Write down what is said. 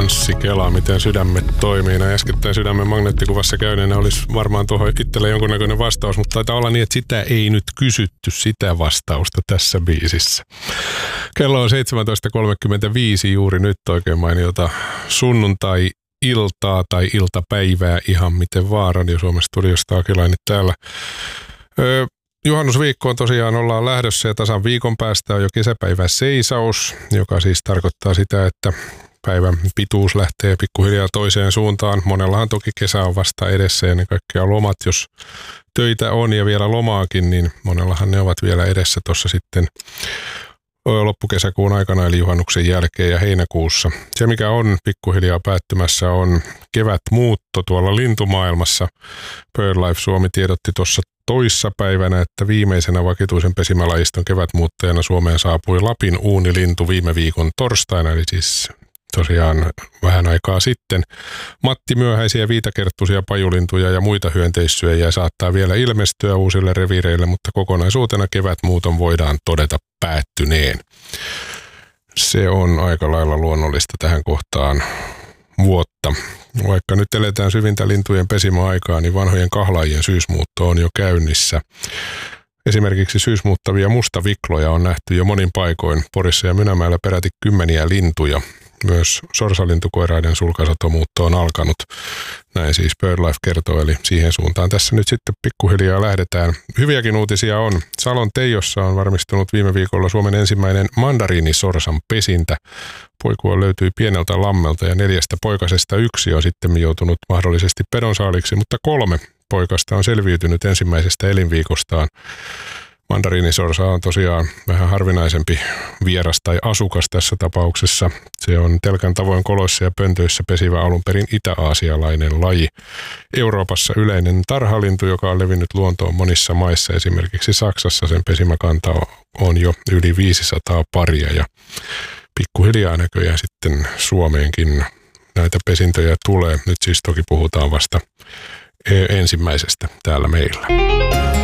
Anssi Kela, miten sydämet toimii. Näin äskettäin sydämen magneettikuvassa käyneenä olisi varmaan tuohon itselle jonkunnäköinen vastaus, mutta taitaa olla niin, että sitä ei nyt kysytty, sitä vastausta tässä biisissä. Kello on 17.35 juuri nyt, oikein mainiota sunnuntai-iltaa tai iltapäivää, ihan miten vaan. Radio Suomen studiosta Akilainen täällä. Juhannusviikkoon tosiaan ollaan lähdössä ja tasan viikon päästä on jo kesäpäivän seisaus, joka siis tarkoittaa sitä, että päivän pituus lähtee pikkuhiljaa toiseen suuntaan. Monellahan toki kesä on vasta edessä ja ne kaikkia lomat, jos töitä on ja vielä lomaakin, niin monellahan ne ovat vielä edessä tuossa sitten loppukesäkuun aikana eli juhannuksen jälkeen ja heinäkuussa. Se mikä on pikkuhiljaa päättymässä on kevätmuutto tuolla lintumaailmassa. BirdLife Suomi tiedotti tuossa toissapäivänä, että viimeisenä vakituisen pesimälajiston kevätmuuttajana Suomeen saapui Lapin uunilintu viime viikon torstaina, eli siis tosiaan vähän aikaa sitten. Matti myöhäisiä viitakerttuisia pajulintuja ja muita hyönteissyöjiä saattaa vielä ilmestyä uusille reviireille, mutta kokonaisuutena kevätmuuton voidaan todeta päättyneen. Se on aika lailla luonnollista tähän kohtaan vuotta. Vaikka nyt eletään syvintä lintujen pesimäaikaa, niin vanhojen kahlaajien syysmuutto on jo käynnissä. Esimerkiksi syysmuuttavia mustavikloja on nähty jo monin paikoin. Porissa ja Mynämäellä peräti kymmeniä lintuja. Myös sorsalintukoiraiden sulkasatomuutto on alkanut. Näin siis BirdLife kertoo, eli siihen suuntaan tässä nyt sitten pikkuhiljaa lähdetään. Hyviäkin uutisia on. Salon Teijossa on varmistunut viime viikolla Suomen ensimmäinen mandariinisorsan pesintä. Poikua löytyi pieneltä lammelta ja 4 poikasesta 1 on sitten joutunut mahdollisesti pedonsaaliksi, mutta 3 poikasta on selviytynyt ensimmäisestä elinviikostaan. Mandariinisorsa on tosiaan vähän harvinaisempi vieras tai asukas tässä tapauksessa. Se on telkän tavoin koloissa ja pöntöissä pesivä alun perin itä-aasialainen laji. Euroopassa yleinen tarhalintu, joka on levinnyt luontoon monissa maissa. Esimerkiksi Saksassa sen pesimäkanta on jo yli 500 paria ja pikkuhiljaa näköjään sitten Suomeenkin näitä pesintöjä tulee. Nyt siis toki puhutaan vasta ensimmäisestä täällä meillä.